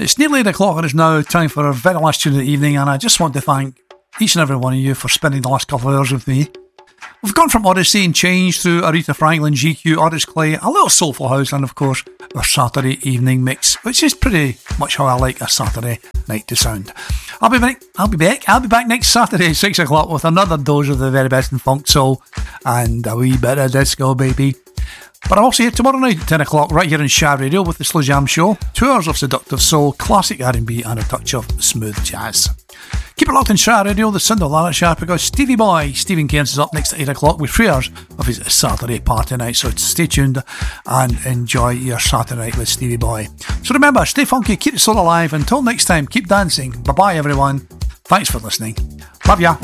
It's nearly 8 o'clock and it's now time for our very last tune of the evening, and I just want to thank each and every one of you for spending the last couple of hours with me. We've gone from Odyssey and Change through Aretha Franklin, GQ, Otis Clay, a little Soulful House, and of course our Saturday evening mix, which is pretty much how I like a Saturday night to sound. I'll be back next Saturday at 6 o'clock with another dose of the very best in funk, soul, and a wee bit of disco, baby. But I'm also here tomorrow night at 10 o'clock right here on Shah Radio with the Slow Jam Show. 2 hours of seductive soul, classic R&B and a touch of smooth jazz. Keep it locked on Shah Radio, the Sunday Planet Shah, because Stevie Boy, Stephen Cairns, is up next at 8 o'clock with 3 hours of his Saturday party night. So stay tuned and enjoy your Saturday night with Stevie Boy. So remember, stay funky, keep the soul alive. Until next time, keep dancing. Bye-bye everyone. Thanks for listening. Love ya.